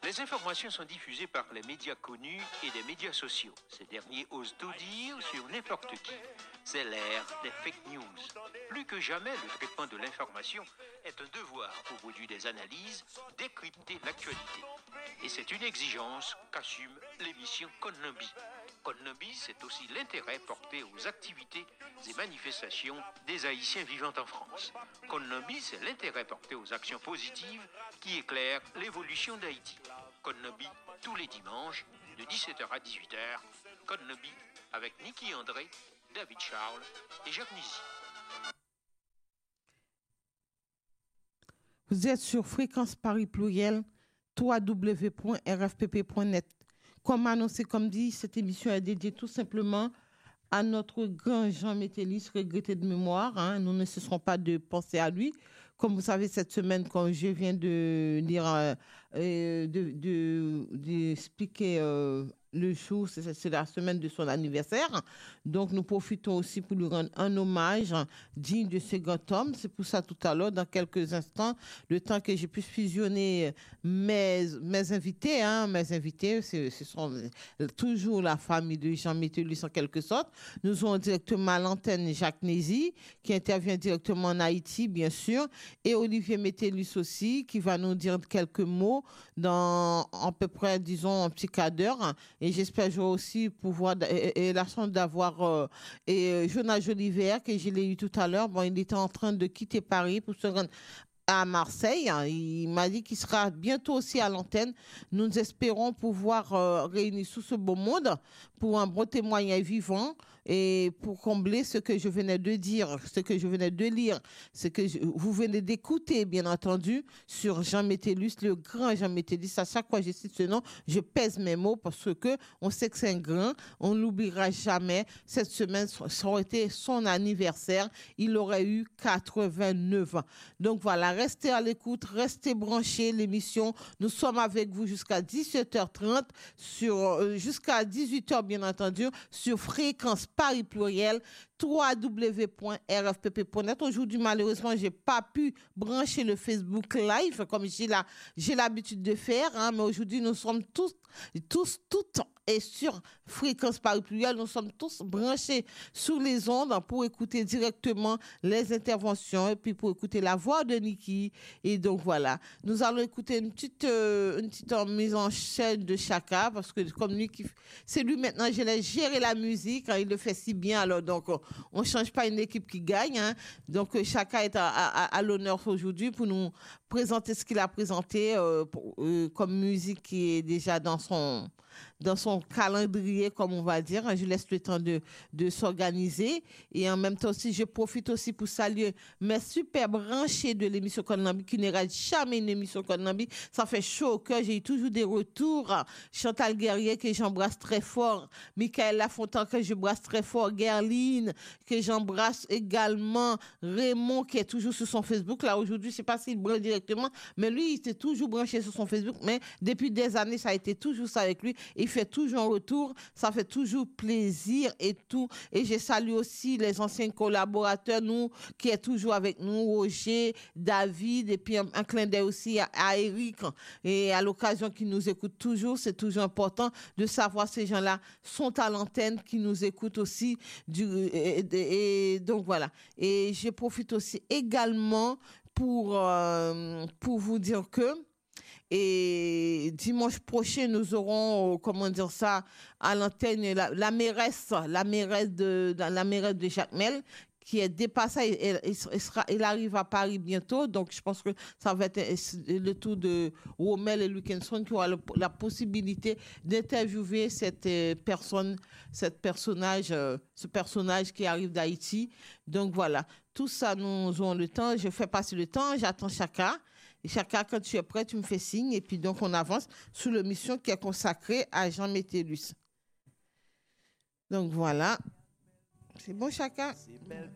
Les informations sont diffusées par les médias connus et des médias sociaux. Ces derniers osent tout dire sur n'importe qui. C'est l'ère des fake news. Plus que jamais, le traitement de l'information est un devoir pour produire des analyses, décrypter l'actualité. Et c'est une exigence qu'assume l'émission Konambi. Konambi, c'est aussi l'intérêt porté aux activités et manifestations des Haïtiens vivant en France. Konambi, c'est l'intérêt porté aux actions positives qui éclairent l'évolution d'Haïti. Konambi, tous les dimanches, de 17h à 18h. Konambi, avec Niki André, David Charles et Jacques Nizi. Vous êtes sur Fréquence Paris Pluriel, www.rfpp.net. Comme annoncé, comme dit, cette émission est dédiée tout simplement à notre grand Jean Métellis, regretté de mémoire. Hein. Nous ne cesserons pas de penser à lui. Comme vous savez, cette semaine, quand je viens de lire, d'expliquer le jour, c'est la semaine de son anniversaire. Donc, nous profitons aussi pour lui rendre un hommage digne de ce grand homme. C'est pour ça, tout à l'heure, dans quelques instants, le temps que je puisse fusionner mes invités. Hein, mes invités, ce sont toujours la famille de Jean Métellis en quelque sorte. Nous aurons directement à l'antenne Jacques Nizi, qui intervient directement en Haïti, bien sûr, et Olivier Métellis aussi, qui va nous dire quelques mots dans à peu près, disons, un petit quart d'heure. Et j'espère aussi pouvoir, et la chance d'avoir Jonas Joliver, que je l'ai eu tout à l'heure. Bon, il était en train de quitter Paris pour se rendre à Marseille. Il m'a dit qu'il sera bientôt aussi à l'antenne. Nous espérons pouvoir réunir tout ce beau monde pour un bon témoignage vivant et pour combler ce que je venais de dire, ce que je venais de lire, ce que vous venez d'écouter, bien entendu, sur Jean Métellis, le grand Jean Métellis. À chaque fois que je cite ce nom, je pèse mes mots parce que on sait que c'est un grand, on ne l'oubliera jamais. Cette semaine, ça aurait été son anniversaire. Il aurait eu 89 ans. Donc voilà, restez à l'écoute, restez branchés. L'émission, nous sommes avec vous jusqu'à 17h30, jusqu'à 18h, bien entendu, sur Fréquence Paris Pluriel, www.rfpp.net. Aujourd'hui, malheureusement, je n'ai pas pu brancher le Facebook Live comme j'ai l'habitude de faire, hein, mais aujourd'hui, nous sommes toutes et sur Fréquence Paris Pluriel, nous sommes tous branchés sur les ondes pour écouter directement les interventions et puis pour écouter la voix de Niki. Et donc voilà, nous allons écouter une petite mise en chaîne de Chaka parce que comme lui, c'est lui maintenant, je l'ai géré la musique, hein, il le fait si bien, alors donc on ne change pas une équipe qui gagne. Hein. Donc Chaka est à l'honneur aujourd'hui pour nous présenter ce qu'il a présenté comme musique qui est déjà dans son calendrier, comme on va dire. Je laisse le temps de s'organiser. Et en même temps aussi, je profite aussi pour saluer mes super branchés de l'émission Konambi qui ne ratent jamais une émission Konambi. Ça fait chaud au cœur. J'ai eu toujours des retours. Chantal Guerrier, que j'embrasse très fort. Michael Lafontaine, que j'embrasse très fort. Gerline, que j'embrasse également. Raymond, qui est toujours sur son Facebook. Là, aujourd'hui, je ne sais pas s'il branche directement, mais lui, il était toujours branché sur son Facebook. Mais depuis des années, ça a été toujours ça avec lui. Il fait toujours un retour, ça fait toujours plaisir et tout. Et je salue aussi les anciens collaborateurs, nous, qui est toujours avec nous, Roger, David, et puis un clin d'œil aussi à Eric. Et à l'occasion qui nous écoute toujours, c'est toujours important de savoir ces gens-là sont à l'antenne, qui nous écoutent aussi. Et donc voilà. Et je profite aussi également pour vous dire que et dimanche prochain, nous aurons, comment dire ça, à l'antenne, la mairesse de Jacmel, qui est dépassée. Elle arrive à Paris bientôt. Donc, je pense que ça va être le tour de Romel et Luckenson qui aura la possibilité d'interviewer ce personnage qui arrive d'Haïti. Donc, voilà. Tout ça, nous aurons le temps. Je fais passer le temps. J'attends Chaka. Et Chaka, quand tu es prêt, tu me fais signe. Et puis, donc, on avance sur l'émission qui est consacrée à Jean Métellis. Donc, voilà. C'est bon, Chaka?